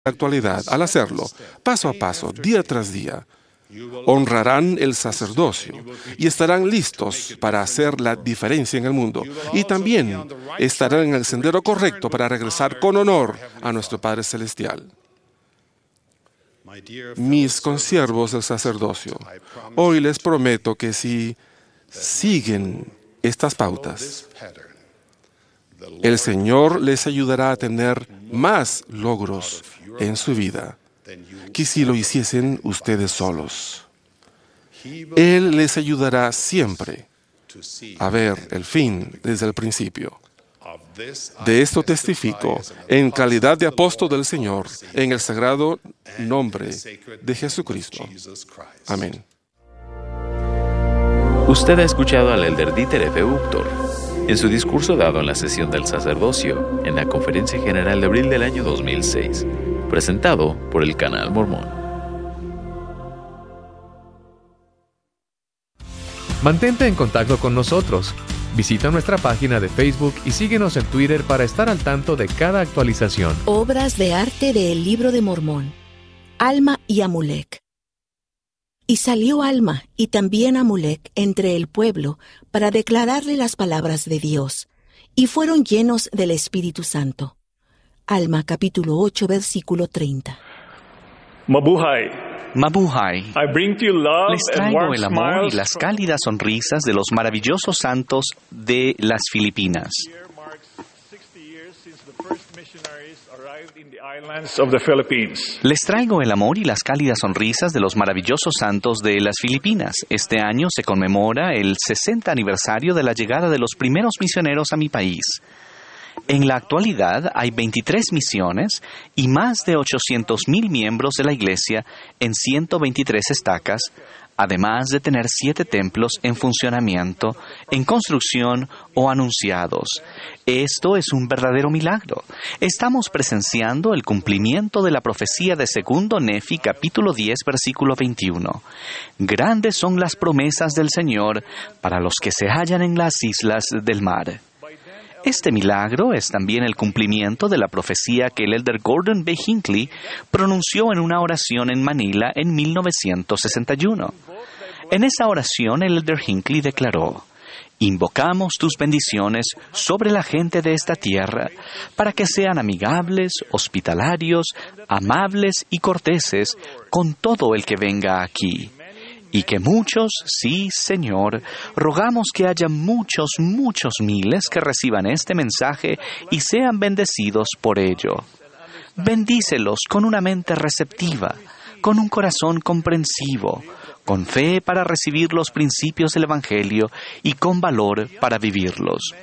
actualidad, al hacerlo, paso a paso, día tras día, honrarán el sacerdocio y estarán listos para hacer la diferencia en el mundo. Y también estarán en el sendero correcto para regresar con honor a nuestro Padre Celestial. Mis consiervos del sacerdocio, hoy les prometo que si siguen estas pautas, el Señor les ayudará a tener más logros en su vida que si lo hiciesen ustedes solos. Él les ayudará siempre a ver el fin desde el principio. De esto testifico en calidad de apóstol del Señor, en el sagrado nombre de Jesucristo. Amén. Usted ha escuchado al elder Dieter F. Uchtdorf en su discurso dado en la sesión del sacerdocio en la Conferencia General de abril del año 2006, presentado por el Canal Mormón. Mantente en contacto con nosotros. Visita nuestra página de Facebook y síguenos en Twitter para estar al tanto de cada actualización. Obras de arte del Libro de Mormón. Alma y Amulek. Y salió Alma y también Amulek entre el pueblo para declararle las palabras de Dios, y fueron llenos del Espíritu Santo. Alma capítulo 8 versículo 30. Mabuhay. Mabuhay. Les traigo el amor y las cálidas sonrisas de los maravillosos santos de las Filipinas. Les traigo el amor y las cálidas sonrisas de los maravillosos santos de las Filipinas. Este año se conmemora el 60 aniversario de la llegada de los primeros misioneros a mi país. En la actualidad hay 23 misiones y más de 800,000 miembros de la Iglesia en 123 estacas, además de tener 7 templos en funcionamiento, en construcción o anunciados. Esto es un verdadero milagro. Estamos presenciando el cumplimiento de la profecía de 2 Nefi, capítulo 10, versículo 21. Grandes son las promesas del Señor para los que se hallan en las islas del mar. Este milagro es también el cumplimiento de la profecía que el elder Gordon B. Hinckley pronunció en una oración en Manila en 1961. En esa oración el elder Hinckley declaró: «Invocamos tus bendiciones sobre la gente de esta tierra para que sean amigables, hospitalarios, amables y corteses con todo el que venga aquí. Y que muchos, sí, Señor, rogamos que haya muchos miles que reciban este mensaje y sean bendecidos por ello. Bendícelos con una mente receptiva, con un corazón comprensivo, con fe para recibir los principios del Evangelio y con valor para vivirlos».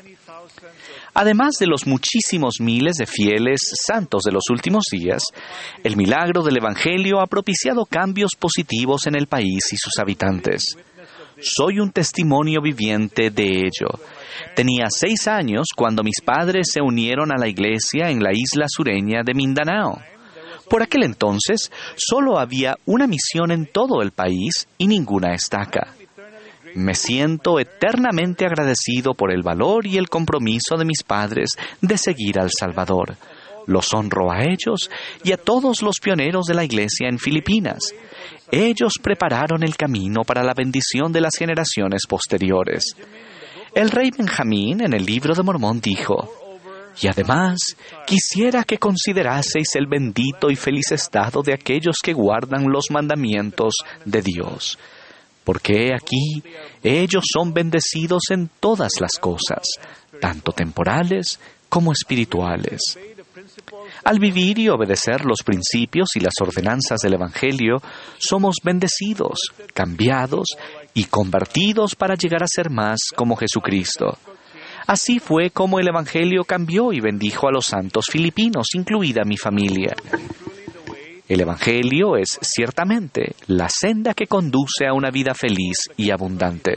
Además de los muchísimos miles de fieles santos de los últimos días, el milagro del Evangelio ha propiciado cambios positivos en el país y sus habitantes. Soy un testimonio viviente de ello. Tenía 6 años cuando mis padres se unieron a la iglesia en la isla sureña de Mindanao. Por aquel entonces, solo había una misión en todo el país y ninguna estaca. Me siento eternamente agradecido por el valor y el compromiso de mis padres de seguir al Salvador. Los honro a ellos y a todos los pioneros de la iglesia en Filipinas. Ellos prepararon el camino para la bendición de las generaciones posteriores. El rey Benjamín en el Libro de Mormón dijo: «Y además, quisiera que consideraseis el bendito y feliz estado de aquellos que guardan los mandamientos de Dios. Porque aquí ellos son bendecidos en todas las cosas, tanto temporales como espirituales». Al vivir y obedecer los principios y las ordenanzas del Evangelio, somos bendecidos, cambiados y convertidos para llegar a ser más como Jesucristo. Así fue como el Evangelio cambió y bendijo a los santos filipinos, incluida mi familia. El Evangelio es ciertamente la senda que conduce a una vida feliz y abundante.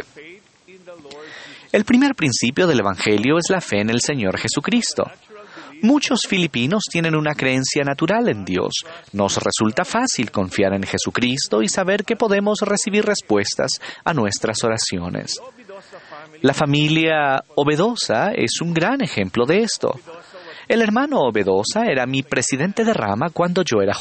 El primer principio del Evangelio es la fe en el Señor Jesucristo. Muchos filipinos tienen una creencia natural en Dios. Nos resulta fácil confiar en Jesucristo y saber que podemos recibir respuestas a nuestras oraciones. La familia Obedosa es un gran ejemplo de esto. El hermano Obedosa era mi presidente de rama cuando yo era